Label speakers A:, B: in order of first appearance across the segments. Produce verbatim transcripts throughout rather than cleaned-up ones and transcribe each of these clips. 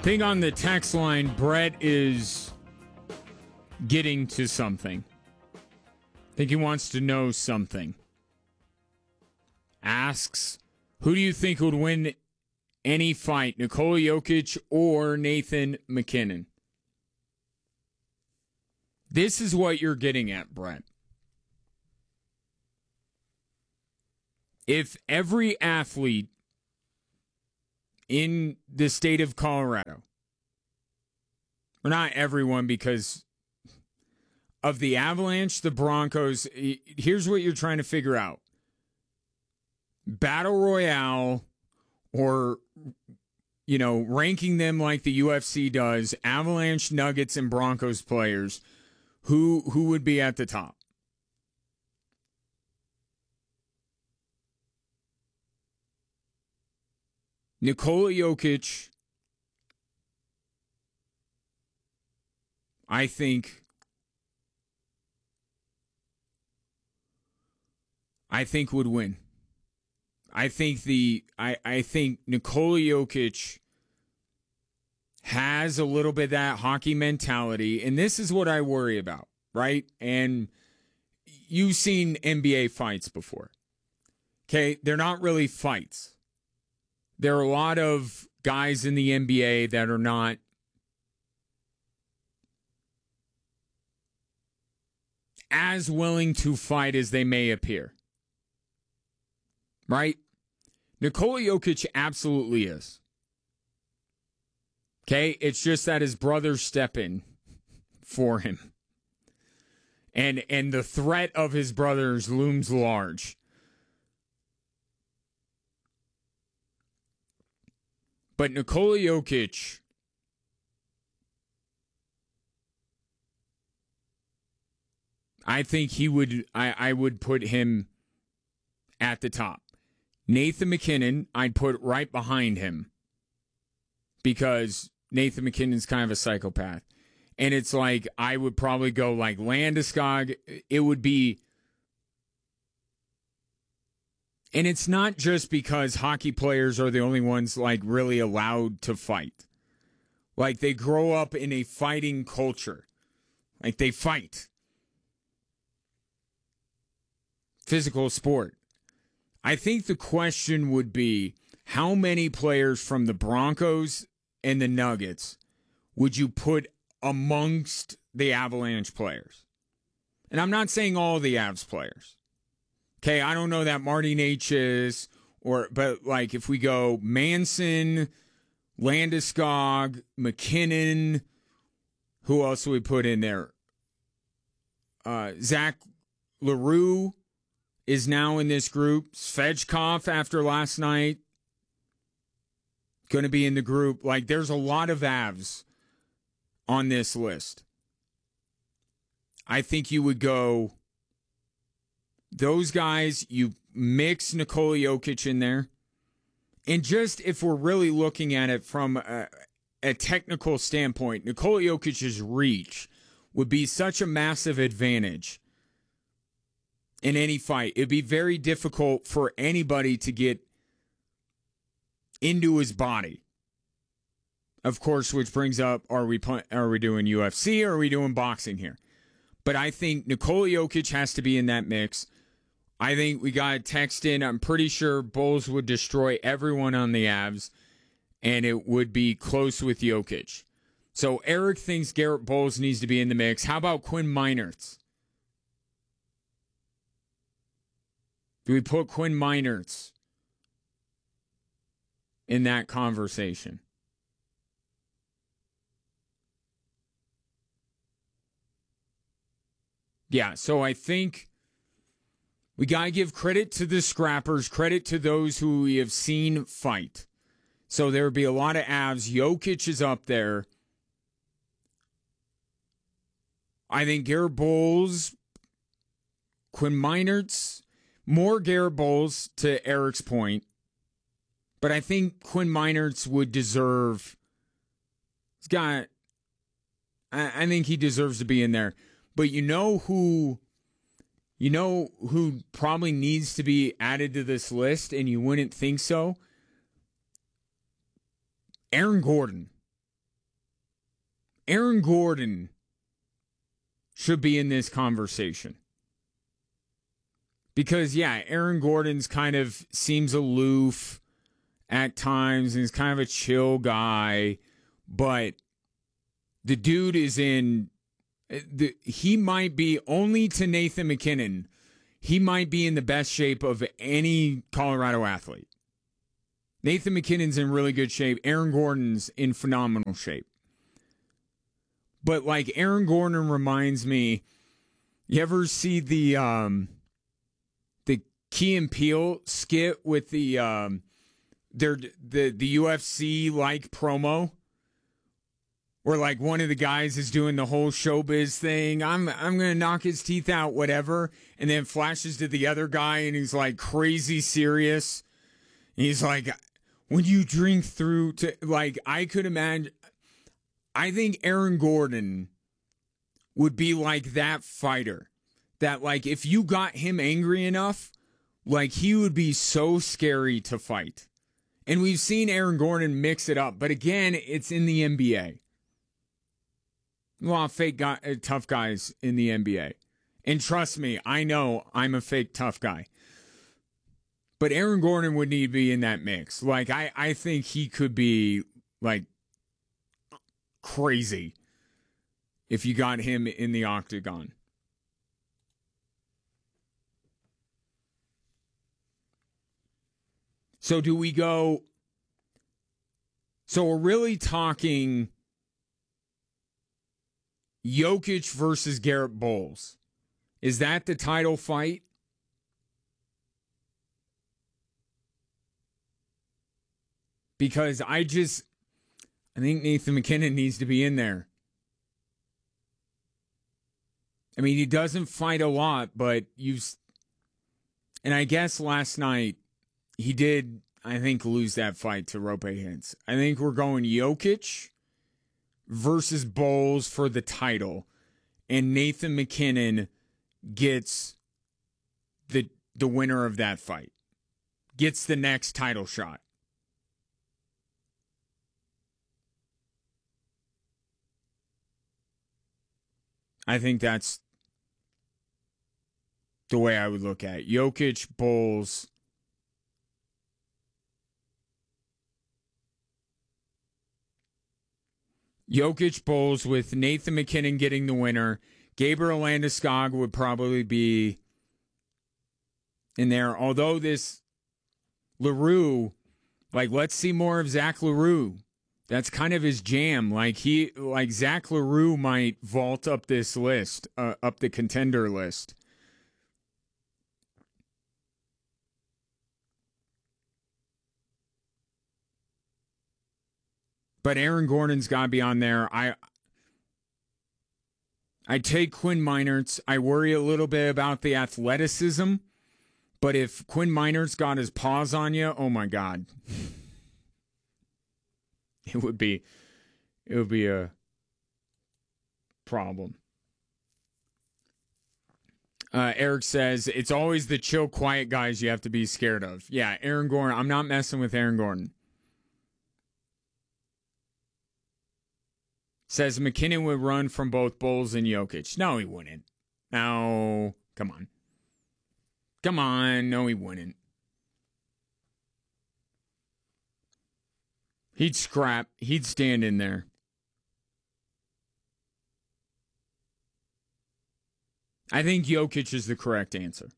A: think on the text line, Brett is getting to something. I think he wants to know something. Asks, who do you think would win any fight, Nikola Jokic or Nathan MacKinnon? This is what you're getting at, Brett. If every athlete in the state of Colorado, or not everyone because of the Avalanche, the Broncos, here's what you're trying to figure out. Battle Royale, or, you know, ranking them like the U F C does, Avalanche, Nuggets, and Broncos players, who who would be at the top? Nikola Jokic, I think, I think would win. I think the I, I think Nikola Jokic has a little bit of that hockey mentality, and this is what I worry about, right? And you've seen N B A fights before. Okay, they're not really fights. There are a lot of guys in the N B A that are not as willing to fight as they may appear. Right? Nikola Jokic absolutely is. Okay? It's just that his brothers step in for him. And and the threat of his brothers looms large. But Nikola Jokic, I think he would I, I would put him at the top. Nathan MacKinnon, I'd put right behind him because Nathan MacKinnon's kind of a psychopath. And it's like, I would probably go like Landeskog. It would be, and it's not just because hockey players are the only ones like really allowed to fight. Like they grow up in a fighting culture. Like they fight. Physical sport. I think the question would be, how many players from the Broncos and the Nuggets would you put amongst the Avalanche players? And I'm not saying all the Avs players. Okay, I don't know that Marty Necas, or but like if we go Manson, Landeskog, McKinnon, who else would we put in there? Uh, Zach LaRue is now in this group. Svechkov, after last night, going to be in the group. Like, there's a lot of Avs on this list. I think you would go those guys, you mix Nikola Jokic in there. And just if we're really looking at it from a, a technical standpoint, Nikola Jokic's reach would be such a massive advantage in any fight. It'd be very difficult for anybody to get into his body. Of course, which brings up, are we are we doing U F C or are we doing boxing here? But I think Nikola Jokic has to be in that mix. I think we got a text in. I'm pretty sure Bulls would destroy everyone on the Avs, and it would be close with Jokic. So Eric thinks Garrett Bowles needs to be in the mix. How about Quinn Meinerz? Do we put Quinn Meinerz in that conversation? Yeah, so I think we got to give credit to the scrappers, credit to those who we have seen fight. So there would be a lot of Avs. Jokic is up there. I think Garrett Bowles, Quinn Meinerz, more Garrett Bowles to Eric's point. But I think Quinn Meinerz would deserve, he's got, I, I think he deserves to be in there. But you know who, you know who probably needs to be added to this list, and you wouldn't think so? Aaron Gordon. Aaron Gordon should be in this conversation. Because, yeah, Aaron Gordon's kind of seems aloof at times, and he's kind of a chill guy, but the dude is in, the, he might be, only to Nathan MacKinnon, he might be in the best shape of any Colorado athlete. Nathan MacKinnon's in really good shape. Aaron Gordon's in phenomenal shape. But, like, Aaron Gordon reminds me, you ever see the um, the Key and Peele skit with the um, their the the U F C like promo, where like one of the guys is doing the whole showbiz thing. I'm I'm gonna knock his teeth out, whatever, and then flashes to the other guy and he's like crazy serious. And he's like, when you drink through to like, I could imagine. I think Aaron Gordon would be like that fighter that, like, if you got him angry enough, like, he would be so scary to fight. And we've seen Aaron Gordon mix it up. But again, it's in the N B A. A lot of fake guy, uh, tough guys in the N B A. And trust me, I know I'm a fake tough guy. But Aaron Gordon would need to be in that mix. Like, I, I think he could be, like, crazy if you got him in the octagon. So do we go... So we're really talking Jokic versus Garrett Bowles. Is that the title fight? Because I just... I think Nathan MacKinnon needs to be in there. I mean, he doesn't fight a lot, but you've... And I guess last night, he did, I think, lose that fight to Rope Hintz. I think we're going Jokic versus Bowles for the title. And Nathan MacKinnon gets the the winner of that fight. Gets the next title shot. I think that's the way I would look at it. Jokic, Bowles. Jokic, Bowles with Nathan MacKinnon getting the winner. Gabriel Landeskog would probably be in there. Although this LaRue, like, let's see more of Zach LaRue. That's kind of his jam. Like he, like Zach LaRue might vault up this list, uh, up the contender list. But Aaron Gordon's got to be on there. I, I take Quinn Meinerz. I worry a little bit about the athleticism, but if Quinn Meinerz got his paws on you, oh my God. It would be, it would be a problem. Uh, Eric says, it's always the chill, quiet guys you have to be scared of. Yeah, Aaron Gordon. I'm not messing with Aaron Gordon. Says MacKinnon would run from both Bowles and Jokic. No, he wouldn't. No, come on. Come on. No, he wouldn't. He'd scrap. He'd stand in there. I think Jokic is the correct answer.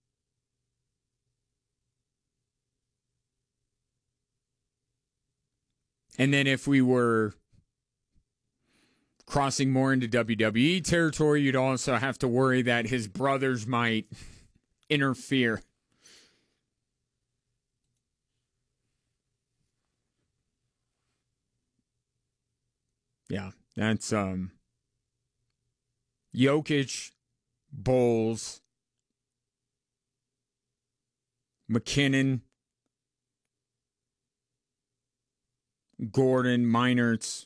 A: And then if we were crossing more into W W E territory, you'd also have to worry that his brothers might interfere. Yeah, that's um, Jokic, Bowles, MacKinnon, Gordon, Meinerz.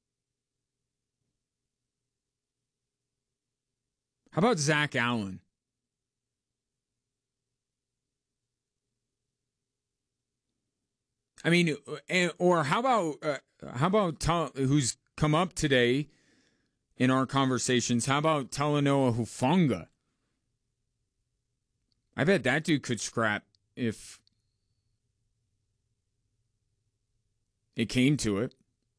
A: How about Zach Allen? I mean, or how about uh, how about Tom, who's come up today, in our conversations. How about Talanoa Hufanga? I bet that dude could scrap if it came to it.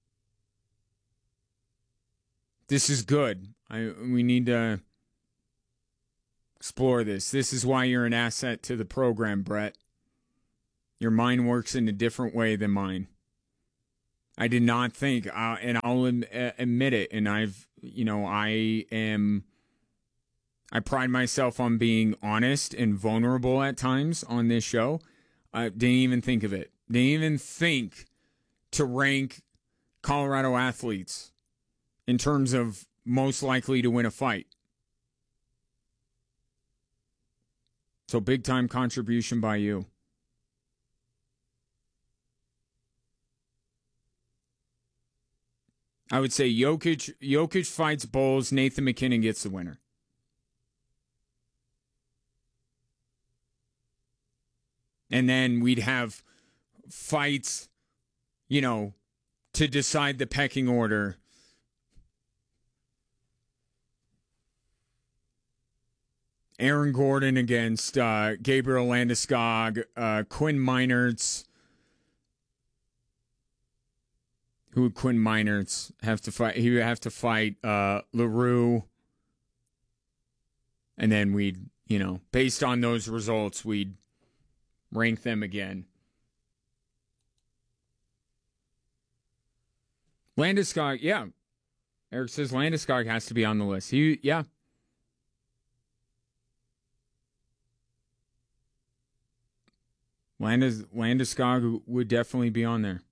A: This is good. I we need to explore this. This is why you're an asset to the program, Brett. Your mind works in a different way than mine. I did not think, uh, and I'll admit it, and I've, you know, I am, I pride myself on being honest and vulnerable at times on this show. I didn't even think of it. Didn't even think to rank Colorado athletes in terms of most likely to win a fight. So big time contribution by you. I would say Jokic, Jokic fights Bowles, Nathan McKinnon gets the winner. And then we'd have fights, you know, to decide the pecking order. Aaron Gordon against uh, Gabriel Landeskog, uh, Quinn Meinerz. Who would Quinn Meinerz have to fight? He would have to fight uh, LaRue. And then we'd, you know, based on those results, we'd rank them again. Landeskog, yeah. Eric says Landeskog has to be on the list. He, yeah. Landes, Landeskog would definitely be on there.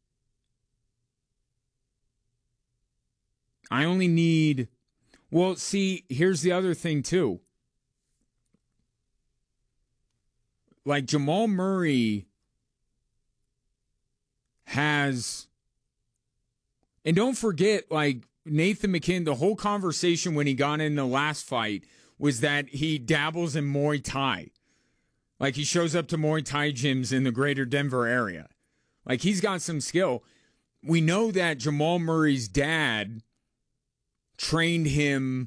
A: I only need... Well, see, here's the other thing, too. Like, Jamal Murray has... And don't forget, like, Nathan McKinnon, the whole conversation when he got in the last fight was that he dabbles in Muay Thai. Like, he shows up to Muay Thai gyms in the greater Denver area. Like, he's got some skill. We know that Jamal Murray's dad trained him.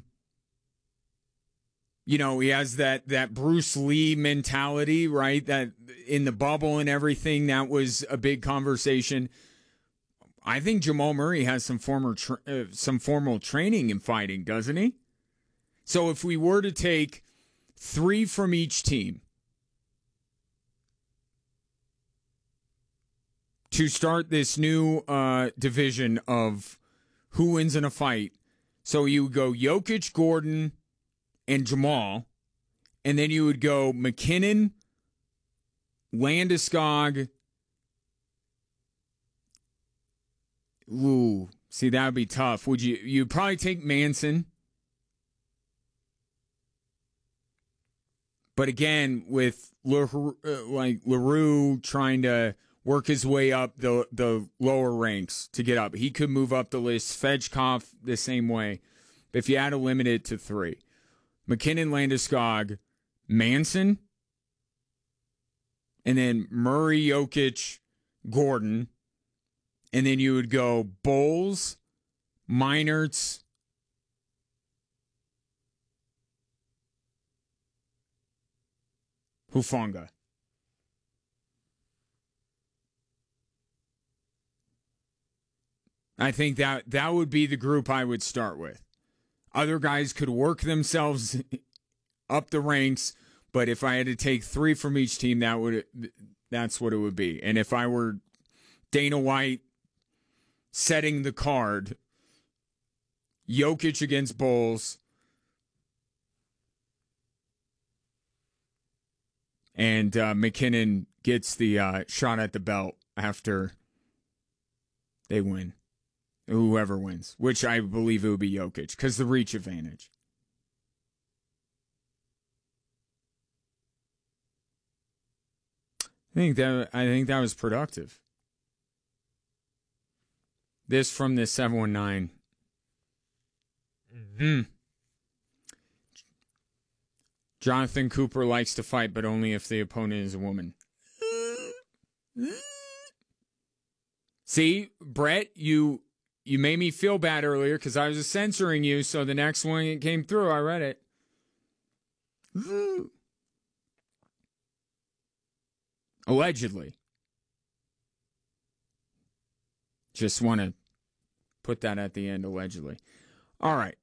A: You know, he has that, that Bruce Lee mentality, right? That in the bubble and everything, that was a big conversation. I think Jamal Murray has some former tra- uh, some formal training in fighting, doesn't he? So if we were to take three from each team to start this new uh, division of who wins in a fight, so you would go Jokic, Gordon, and Jamal, and then you would go McKinnon, Landeskog. Ooh, see, that would be tough. Would you? You'd probably take Manson. But again, with LaRue, uh, like LaRue trying to work his way up the, the lower ranks to get up, he could move up the list. Svechkov the same way. But if you had to limit it to three, McKinnon, Landeskog, Manson, and then Murray, Jokic, Gordon. And then you would go Bowles, Meinerz, Hufanga. I think that that would be the group I would start with. Other guys could work themselves up the ranks, but if I had to take three from each team, that would that's what it would be. And if I were Dana White setting the card, Jokic against Bowles, and uh, McKinnon gets the uh, shot at the belt after they win. Whoever wins, which I believe it would be Jokic, because the reach advantage. I think that I think that was productive. This from the seven one nine. Mm-hmm. Jonathan Cooper likes to fight, but only if the opponent is a woman. See, Brett, you you made me feel bad earlier because I was censoring you, so the next one it came through, I read it. Woo. Allegedly. Just want to put that at the end, allegedly. All right.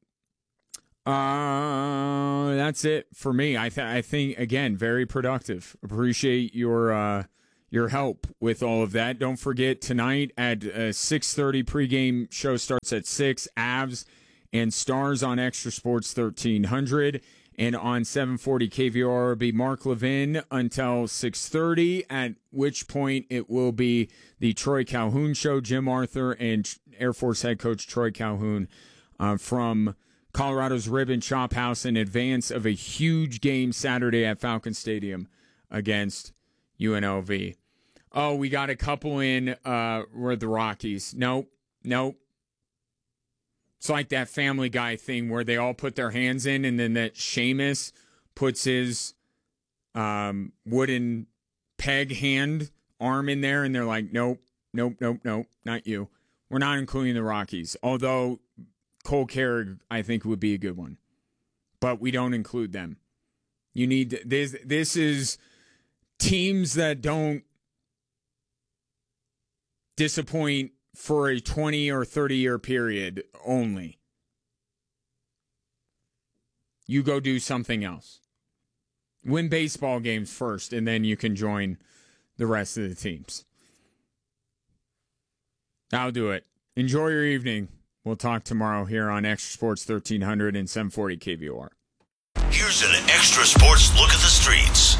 A: Uh, that's it for me. I, th- I think, again, very productive. Appreciate your uh, your help with all of that. Don't forget, tonight at uh, six thirty, pregame show starts at six. Avs and Stars on Extra Sports thirteen hundred. And on seven forty K V R will be Mark Levin until six thirty, at which point it will be the Troy Calhoun Show. Jim Arthur and Air Force head coach Troy Calhoun uh, from Colorado's Rib and Chop House in advance of a huge game Saturday at Falcon Stadium against U N L V. Oh, we got a couple in uh, were the Rockies. Nope, nope. It's like that Family Guy thing where they all put their hands in, and then that Seamus puts his um, wooden peg hand arm in there, and they're like, nope, nope, nope, nope, not you. We're not including the Rockies, although Cole Carrig, I think, would be a good one. But we don't include them. You need to, this. This is teams that don't disappoint for a twenty or thirty year period only. You go do something else. Win baseball games first, and then you can join the rest of the teams. I'll do it. Enjoy your evening. We'll talk tomorrow here on Extra Sports thirteen hundred and seven forty K V O R.
B: Here's an Extra Sports look at the streets.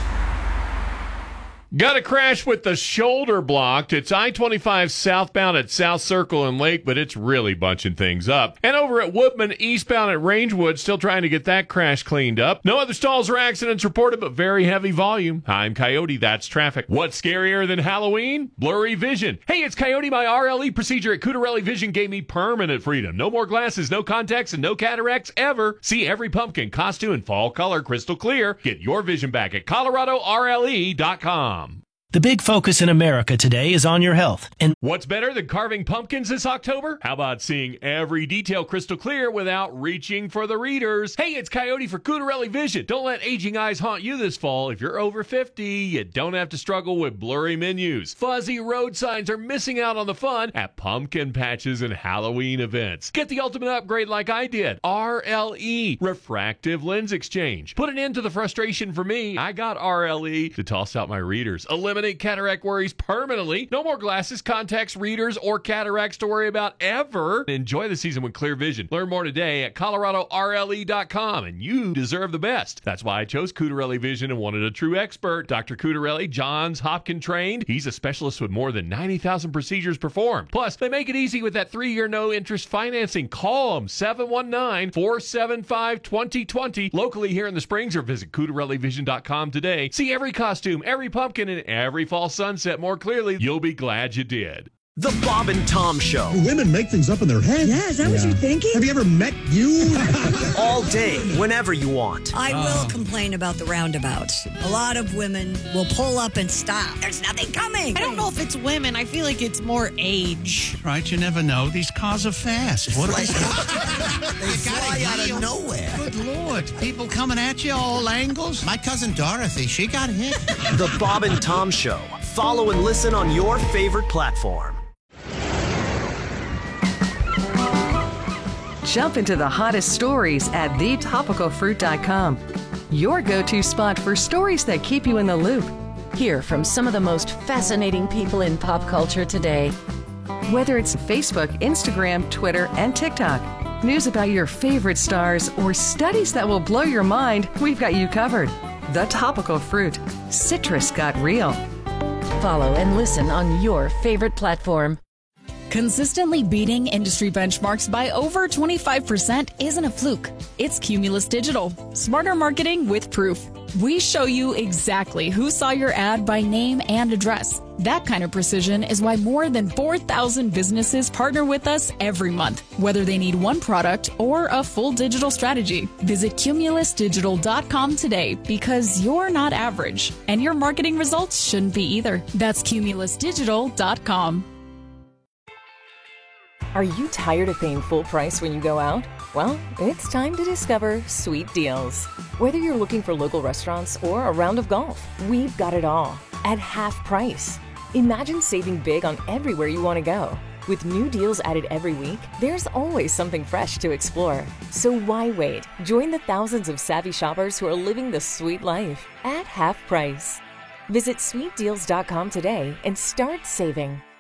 C: Got a crash with the shoulder blocked. It's I twenty-five southbound at South Circle and Lake, but it's really bunching things up. And over at Woodman, eastbound at Rangewood, still trying to get that crash cleaned up. No other stalls or accidents reported, but very heavy volume. I'm Coyote, that's traffic. What's scarier than Halloween? Blurry vision. Hey, it's Coyote. My R L E procedure at Cutarelli Vision gave me permanent freedom. No more glasses, no contacts, and no cataracts ever. See every pumpkin, costume, and fall color crystal clear. Get your vision back at Colorado R L E dot com.
D: The big focus in America today is on your health. And
C: what's better than carving pumpkins this October? How about seeing every detail crystal clear without reaching for the readers? Hey, it's Coyote for Cutarelli Vision. Don't let aging eyes haunt you this fall. If you're over fifty, you don't have to struggle with blurry menus. Fuzzy road signs are missing out on the fun at pumpkin patches and Halloween events. Get the ultimate upgrade like I did. R L E, Refractive Lens Exchange. Put an end to the frustration for me. I got R L E to toss out my readers. Eliminate cataract worries permanently. No more glasses, contacts, readers, or cataracts to worry about ever. Enjoy the season with clear vision. Learn more today at Colorado R L E dot com, and you deserve the best. That's why I chose Cutarelli Vision and wanted a true expert. Doctor Cutarelli, Johns Hopkins trained. He's a specialist with more than ninety thousand procedures performed. Plus, they make it easy with that three-year no-interest financing. Call them, seven one nine, four seven five, two zero two zero. Locally here in the Springs, or visit Cutarelli Vision dot com today. See every costume, every pumpkin, and every Every fall sunset more clearly. You'll be glad you did.
E: The Bob and Tom Show.
F: Women make things up in their head.
G: Yeah, is that yeah. what you're thinking?
F: Have you ever met you?
E: All day, whenever you want.
G: I will oh. complain about the roundabouts. A lot of women will pull up and stop. There's nothing coming.
H: I don't know if it's women. I feel like it's more age.
I: Right, you never know. These cars are fast. What
J: like, they fly out of nowhere.
I: Good Lord. People coming at you all angles. My cousin Dorothy, she got hit.
E: The Bob and Tom Show. Follow and listen on your favorite platform.
K: Jump into the hottest stories at the topical fruit dot com. Your go-to spot for stories that keep you in the loop. Hear from some of the most fascinating people in pop culture today. Whether it's Facebook, Instagram, Twitter, and TikTok, news about your favorite stars, or studies that will blow your mind, we've got you covered. The Topical Fruit. Citrus got real.
L: Follow and listen on your favorite platform.
M: Consistently beating industry benchmarks by over twenty-five percent isn't a fluke. It's Cumulus Digital. Smarter marketing with proof. We show you exactly who saw your ad by name and address. That kind of precision is why more than four thousand businesses partner with us every month, whether they need one product or a full digital strategy. Visit Cumulus Digital dot com today, because you're not average, and your marketing results shouldn't be either. That's Cumulus Digital dot com.
K: Are you tired of paying full price when you go out? Well, it's time to discover Sweet Deals. Whether you're looking for local restaurants or a round of golf, we've got it all at half price. Imagine saving big on everywhere you want to go. With new deals added every week, there's always something fresh to explore. So why wait? Join the thousands of savvy shoppers who are living the sweet life at half price. Visit sweet deals dot com today and start saving.